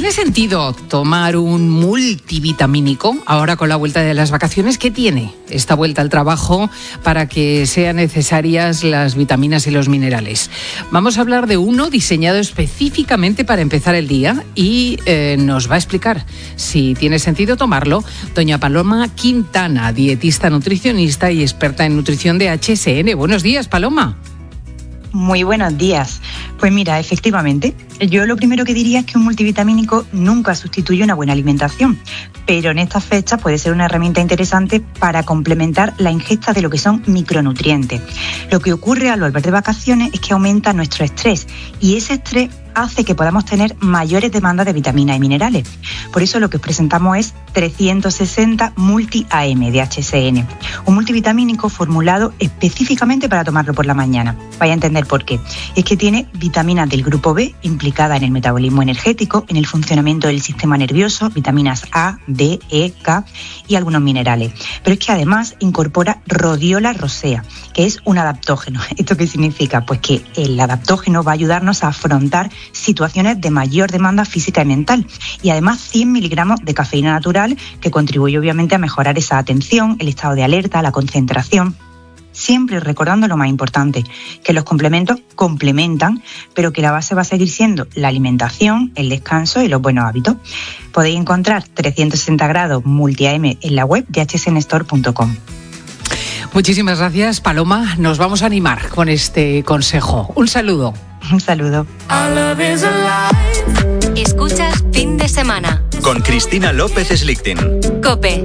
¿Tiene sentido tomar un multivitamínico ahora con la vuelta de las vacaciones? ¿Qué tiene esta vuelta al trabajo para que sean necesarias las vitaminas y los minerales? Vamos a hablar de uno diseñado específicamente para empezar el día y nos va a explicar si tiene sentido tomarlo doña Paloma Quintana, dietista, nutricionista y experta en nutrición de HSN. Buenos días, Paloma. Muy buenos días. Pues mira, efectivamente, yo lo primero que diría es que un multivitamínico nunca sustituye una buena alimentación, pero en estas fechas puede ser una herramienta interesante para complementar la ingesta de lo que son micronutrientes. Lo que ocurre al volver de vacaciones es que aumenta nuestro estrés y ese estrés hace que podamos tener mayores demandas de vitaminas y minerales. Por eso lo que os presentamos es 360 Multi AM de HSN, un multivitamínico formulado específicamente para tomarlo por la mañana. Vaya a entender por qué. Es que tiene vitaminas del grupo B implicadas en el metabolismo energético, en el funcionamiento del sistema nervioso, vitaminas A, D, E, K y algunos minerales. Pero es que además incorpora Rhodiola rosea, que es un adaptógeno. ¿Esto qué significa? Pues que el adaptógeno va a ayudarnos a afrontar situaciones de mayor demanda física y mental. Y además 100 miligramos de cafeína natural que contribuye obviamente a mejorar esa atención, el estado de alerta, la concentración. Siempre recordando lo más importante, que los complementos complementan, pero que la base va a seguir siendo la alimentación, el descanso y los buenos hábitos. Podéis encontrar 360 grados Multi AM en la web de hsnstore.com. Muchísimas gracias, Paloma. Nos vamos a animar con este consejo. Un saludo. Un saludo. Escuchas Fin de Semana con Cristina López Slichting. COPE.